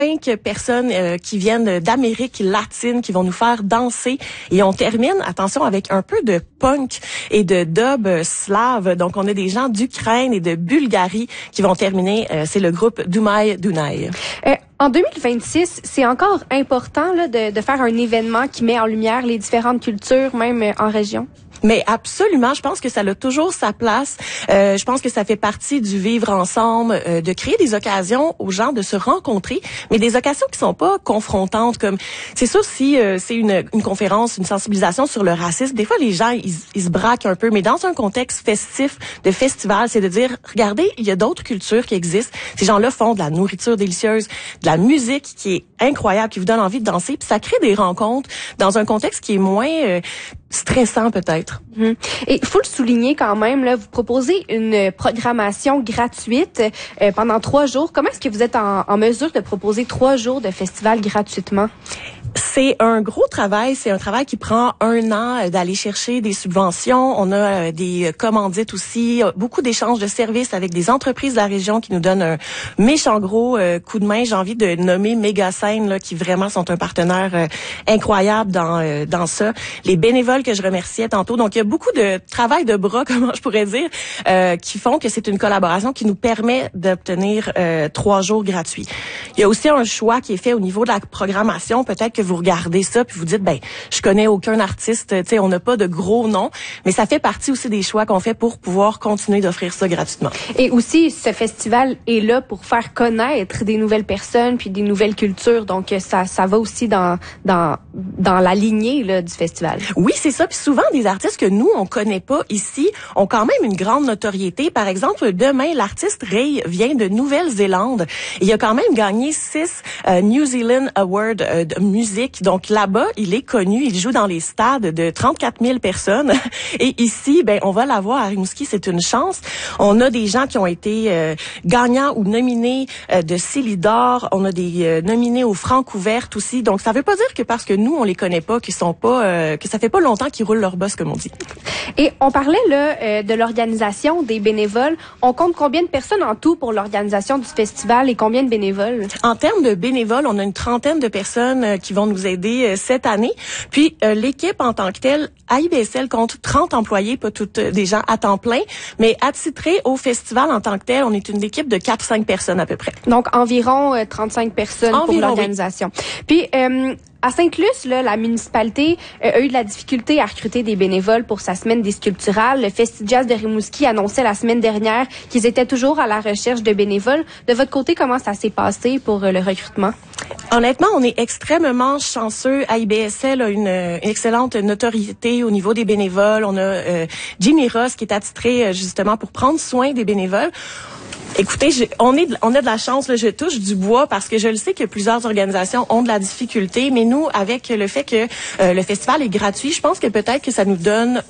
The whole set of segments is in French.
personnes qui viennent d'Amérique latine qui vont nous faire danser et on termine, attention, avec un peu de punk et de dub slave. Donc on a des gens d'Ukraine et de Bulgarie qui vont terminer. C'est le groupe Dumai Dunai. En 2026, c'est encore important là, de faire un événement qui met en lumière les différentes cultures, même en région. Mais absolument, je pense que ça a toujours sa place. Je pense que ça fait partie du vivre ensemble, de créer des occasions aux gens de se rencontrer, mais des occasions qui sont pas confrontantes. Comme c'est sûr, si c'est une conférence, une sensibilisation sur le racisme, des fois les gens ils se braquent un peu, mais dans un contexte festif, de festival, c'est de dire regardez, il y a d'autres cultures qui existent. Ces gens-là font de la nourriture délicieuse, de la musique qui est incroyable, qui vous donne envie de danser, puis ça crée des rencontres dans un contexte qui est moins stressant peut-être. Et il faut le souligner quand même, là, vous proposez une programmation gratuite pendant 3 jours. Comment est-ce que vous êtes en mesure de proposer 3 jours de festival gratuitement? C'est un gros travail. C'est un travail qui prend 1 an d'aller chercher des subventions. On a des commandites aussi, beaucoup d'échanges de services avec des entreprises de la région qui nous donnent un méchant gros coup de main. J'ai envie de nommer Mégascène, là, qui vraiment sont un partenaire incroyable dans ça. Les bénévoles que je remerciais tantôt. Donc, il y a beaucoup de travail de bras, comment je pourrais dire, qui font que c'est une collaboration qui nous permet d'obtenir 3 jours gratuits. Il y a aussi un choix qui est fait au niveau de la programmation. Peut-être que vous regardez ça puis vous dites, ben, je connais aucun artiste, tu sais, on n'a pas de gros noms, mais ça fait partie aussi des choix qu'on fait pour pouvoir continuer d'offrir ça gratuitement. Et aussi, ce festival est là pour faire connaître des nouvelles personnes puis des nouvelles cultures. Donc, ça va aussi dans la lignée là, du festival. Oui, c'est ça. Puis souvent, des artistes que nous, on connaît pas ici, ont quand même une grande notoriété. Par exemple, demain, l'artiste Ray vient de Nouvelle-Zélande. Il a quand même gagné 6 New Zealand Awards de musique. Donc là-bas, il est connu. Il joue dans les stades de 34 000 personnes. Et ici, ben, on va l'avoir à Rimouski. C'est une chance. On a des gens qui ont été gagnants ou nominés de Célidor. On a des nominés aux Francouvertes aussi. Donc, ça veut pas dire que parce que nous, on les connaît pas, qu'ils sont pas, que ça fait pas longtemps qu'ils roulent leur boss, comme on dit. Et on parlait là de l'organisation des bénévoles. On compte combien de personnes en tout pour l'organisation du festival et combien de bénévoles? En termes de bénévoles, on a une 30aine de personnes qui vont nous aider cette année. Puis l'équipe en tant que telle, AIBSL compte 30 employés, pas toutes des gens à temps plein, mais attitrés au festival en tant que tel, on est une équipe de 4-5 personnes à peu près. Donc environ 35 personnes pour l'organisation. Oui. Puis à Sainte-Luce, là, la municipalité a eu de la difficulté à recruter des bénévoles pour sa semaine des sculpturales. Le Festi-Jazz de Rimouski annonçait la semaine dernière qu'ils étaient toujours à la recherche de bénévoles. De votre côté, comment ça s'est passé pour le recrutement? Honnêtement, on est extrêmement chanceux. AIBSL a une excellente notoriété au niveau des bénévoles. On a Jimmy Ross qui est attitré justement pour prendre soin des bénévoles. Écoutez, on a de la chance, là, je touche du bois parce que je le sais que plusieurs organisations ont de la difficulté, mais nous, avec le fait que le festival est gratuit, je pense que peut-être que ça nous donne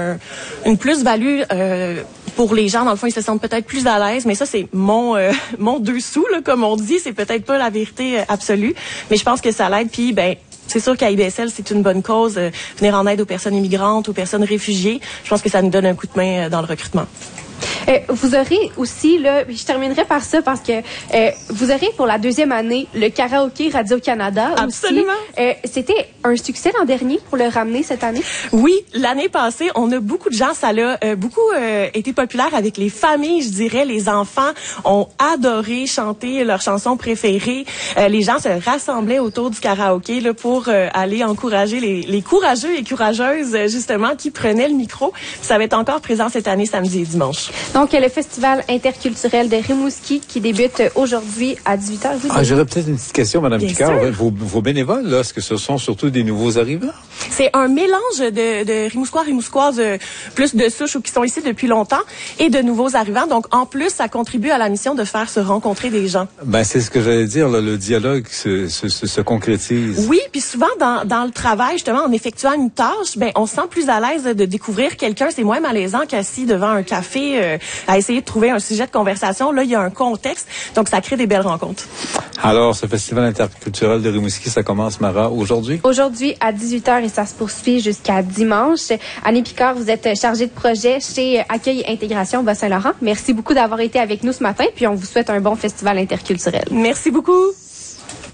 une plus-value pour les gens. Dans le fond, ils se sentent peut-être plus à l'aise, mais ça, c'est mon dessous, là, comme on dit. C'est peut-être pas la vérité absolue, mais je pense que ça l'aide. Puis, ben, c'est sûr qu'à IBSL, c'est une bonne cause, venir en aide aux personnes immigrantes, aux personnes réfugiées. Je pense que ça nous donne un coup de main dans le recrutement. Vous aurez aussi, là, je terminerai par ça parce que vous aurez pour la 2e année le karaoké Radio-Canada. Absolument. Aussi. C'était un succès l'an dernier pour le ramener cette année? Oui, l'année passée, on a beaucoup de gens, ça a beaucoup été populaire avec les familles, je dirais. Les enfants ont adoré chanter leurs chansons préférées. Les gens se rassemblaient autour du karaoké là, pour aller encourager les courageux et courageuses, justement, qui prenaient le micro. Ça va être encore présent cette année, samedi et dimanche. Donc, le Festival interculturel de Rimouski qui débute aujourd'hui à 18h. J'aurais peut-être une petite question, Mme Picard. Vos bénévoles, là, est-ce que ce sont surtout des nouveaux arrivants? C'est un mélange de Rimousquois, Rimousquoises plus de souches ou qui sont ici depuis longtemps et de nouveaux arrivants. Donc, en plus, ça contribue à la mission de faire se rencontrer des gens. Ben, c'est ce que j'allais dire, là, le dialogue se concrétise. Oui, puis souvent, dans le travail, justement, en effectuant une tâche, ben, on se sent plus à l'aise de découvrir quelqu'un. C'est moins malaisant qu'assis devant un café à essayer de trouver un sujet de conversation. Là, il y a un contexte, donc ça crée des belles rencontres. Alors, ce festival interculturel de Rimouski, ça commence, Mara, aujourd'hui? Aujourd'hui, à 18h et ça se poursuit jusqu'à dimanche. Annie Picard, vous êtes chargée de projet chez Accueil et Intégration Bas-Saint-Laurent. Merci beaucoup d'avoir été avec nous ce matin, puis on vous souhaite un bon festival interculturel. Merci beaucoup.